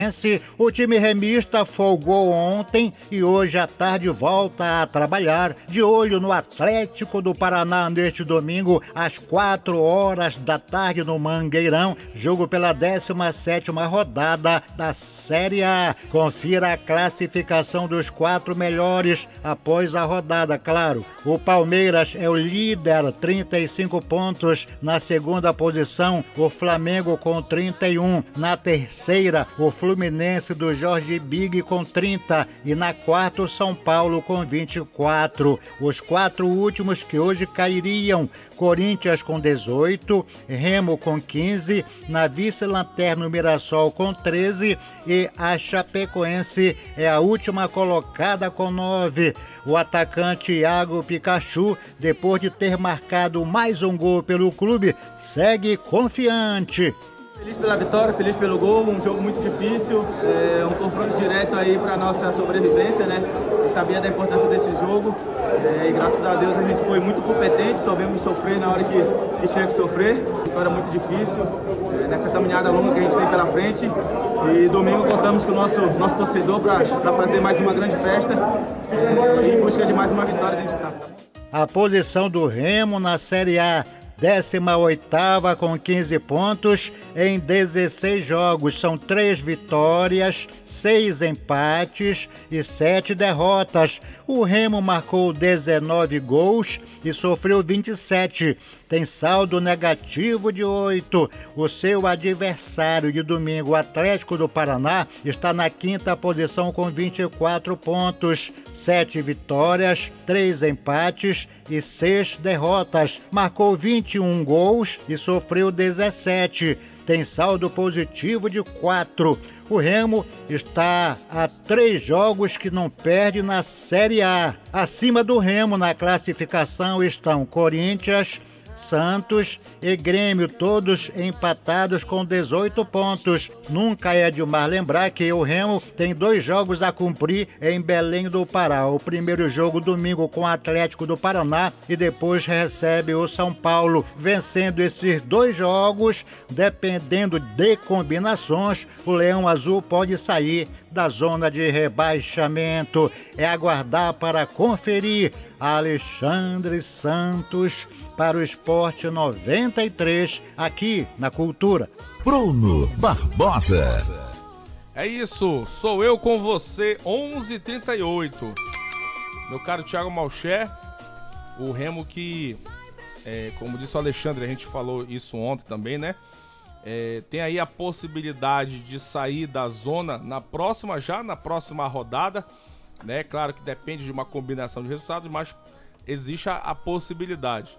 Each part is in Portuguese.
O time remista folgou ontem e hoje à tarde volta a trabalhar, de olho no Atlético do Paraná neste domingo às 4 horas da tarde no Mangueirão, jogo pela 17ª rodada da Série A. Confira a classificação dos 4 melhores após a rodada, claro. O Palmeiras é o líder, 35 pontos. Na segunda posição, o Flamengo com 31. Na terceira, o Fluminense do Jorge Big com 30 e na quarta o São Paulo com 24. Os 4 últimos que hoje cairiam: Corinthians com 18, Remo com 15, na vice-lanterna o Mirassol com 13 e a Chapecoense é a última colocada com 9. O atacante Iago Pikachu, depois de ter marcado mais um gol pelo clube, segue confiante. Feliz pela vitória, feliz pelo gol, um jogo muito difícil, um confronto direto aí para nossa sobrevivência, né? Eu sabia da importância desse jogo e graças a Deus a gente foi muito competente, soubemos sofrer na hora que tinha que sofrer. Vitória muito difícil, nessa caminhada longa que a gente tem pela frente, e domingo contamos com o nosso torcedor para fazer mais uma grande festa em busca de mais uma vitória dentro de casa. A posição do Remo na Série A: 18ª com 15 pontos em 16 jogos. São 3 vitórias, 6 empates e 7 derrotas. O Remo marcou 19 gols e sofreu 27. Tem saldo negativo de 8. O seu adversário de domingo, o Atlético do Paraná, está na 5ª posição com 24 pontos, 7 vitórias, 3 empates e 6 derrotas. Marcou 21 gols e sofreu 17. Tem saldo positivo de 4. O Remo está a 3 jogos que não perde na Série A. Acima do Remo na classificação estão Corinthians, Santos e Grêmio, todos empatados com 18 pontos. Nunca é demais lembrar que o Remo tem 2 jogos a cumprir em Belém do Pará. O primeiro jogo domingo com o Atlético do Paraná e depois recebe o São Paulo. Vencendo esses 2 jogos, dependendo de combinações, o Leão Azul pode sair da zona de rebaixamento. É aguardar para conferir. Alexandre Santos para o Esporte 93, aqui na Cultura. Bruno Barbosa. É isso, sou eu com você, 11h38. Meu caro Thiago Malcher, o Remo que, como disse o Alexandre, a gente falou isso ontem também, né? Tem aí a possibilidade de sair da zona na próxima rodada, né? Claro que depende de uma combinação de resultados, mas existe a possibilidade.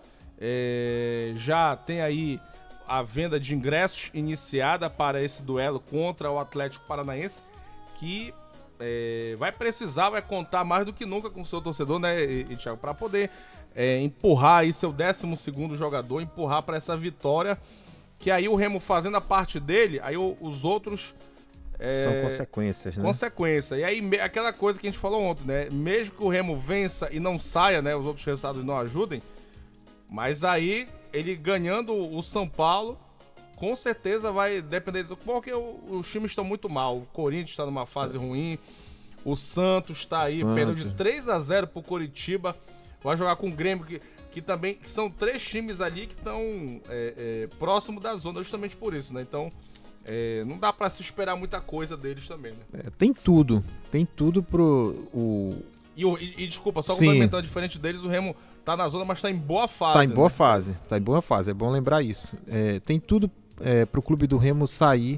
Já tem aí a venda de ingressos iniciada para esse duelo contra o Atlético Paranaense, que vai contar mais do que nunca com o seu torcedor, né, Thiago, para poder empurrar aí seu 12º jogador, empurrar para essa vitória, que aí o Remo fazendo a parte dele, aí os outros... São consequências, né? Consequência. E aí aquela coisa que a gente falou ontem, né, mesmo que o Remo vença e não saia, né, os outros resultados não ajudem, mas aí, ele ganhando o São Paulo, com certeza vai depender do... Porque os times estão muito mal. O Corinthians está numa fase ruim. O Santos está aí, perdeu de 3-0 pro Coritiba. Vai jogar com o Grêmio, que também... Que são 3 times ali que estão próximo da zona, justamente por isso, né? Então, não dá para se esperar muita coisa deles também, né? Tem tudo pro... E desculpa, só complementando, diferente deles, o Remo tá na zona, mas tá em boa fase. Tá em boa fase, é bom lembrar isso. Tem tudo pro clube do Remo sair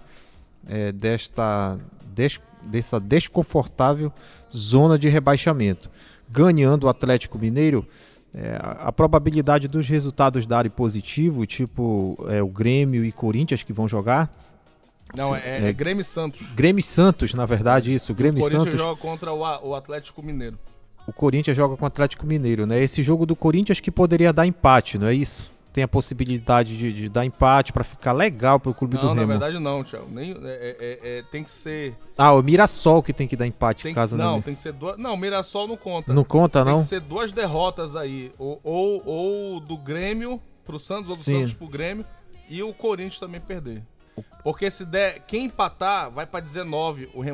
dessa desconfortável zona de rebaixamento. Ganhando o Atlético Mineiro, a probabilidade dos resultados darem positivo, tipo o Grêmio e Corinthians que vão jogar... Não, é Grêmio e Santos. Grêmio e Santos, na verdade, isso. Grêmio e Santos. O Corinthians joga contra o Atlético Mineiro. O Corinthians joga com o Atlético Mineiro, né? Esse jogo do Corinthians que poderia dar empate, não é isso? Tem a possibilidade de dar empate pra ficar legal pro clube do Remo. Não, na verdade não, Thiago. Tem que ser... o Mirassol que tem que dar empate, caso não... Não, tem que ser duas... Não, o Mirassol não conta. Não conta, não? Tem que ser 2 derrotas aí. Ou do Grêmio pro Santos, ou do Santos pro Grêmio. E o Corinthians também perder. Porque se der, quem empatar vai pra 19, o Remo